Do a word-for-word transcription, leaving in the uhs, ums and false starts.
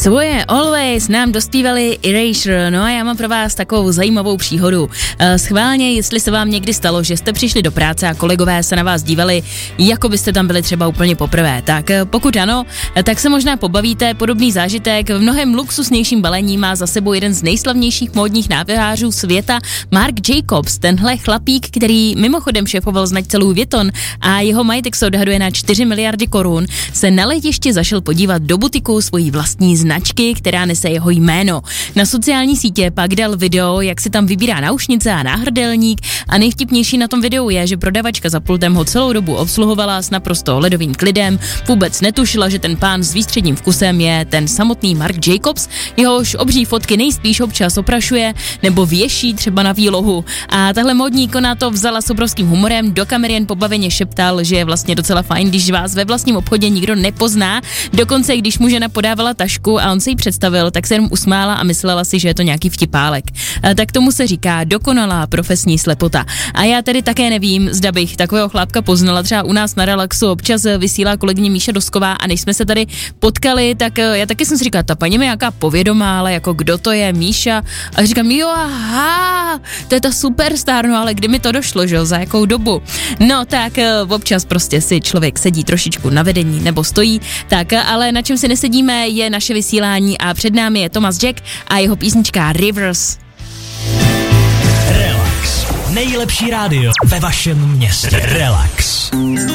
Svoje Always nám dospívali Erasure, no a já mám pro vás takovou zajímavou příhodu. Schválně, jestli se vám někdy stalo, že jste přišli do práce a kolegové se na vás dívali, jako byste tam byli třeba úplně poprvé, tak pokud ano, tak se možná pobavíte. Podobný zážitek v mnohem luxusnějším balení má za sebou jeden z nejslavnějších módních návrhářů světa, Marc Jacobs. Tenhle chlapík, který mimochodem šéfoval značce Louis Vuitton a jeho majetek se odhaduje na čtyři miliardy korun, se na letišti zašel podívat do butiku svojí vlastní značky, která nese jeho jméno. Na sociální sítě pak dal video, jak si tam vybírá náušnice a náhrdelník, a nejvtipnější na tom videu je, že prodavačka za pultem ho celou dobu obsluhovala s naprosto ledovým klidem, vůbec netušila, že ten pán s výstředním vkusem je ten samotný Marc Jacobs, jehož obří fotky nejspíš občas oprašuje nebo věší třeba na výlohu. A tahle módní ikona to vzala s obrovským humorem, do kamery jen pobaveně šeptal, že je vlastně docela fajn, když vás ve vlastním obchodě nikdo nepozná. Dokonce, když mu žena podávala tašku a on se jí představil, tak se jenom usmála a myslela si, že je to nějaký vtipálek. A tak tomu se říká dokonalá profesní slepota. A já tedy také nevím, zda bych takového chlápka poznala. Třeba u nás na Relaxu občas vysílá kolegyně Míša Dosková a než jsme se tady potkali, tak já taky jsem si říkala, ta paní mi nějaká povědomá, ale jako kdo to je, Míša? A říkám, jo, aha, to je ta superstar, no ale kdy mi to došlo, že jo, za jakou dobu? No tak občas prostě si člověk sedí trošičku na vedení nebo stojí, tak ale na čem si nesedíme je naše vysílání a před námi je Thomas Jack a jeho písnička Rivers. Relax. Nejlepší rádio ve vašem městě. Relax.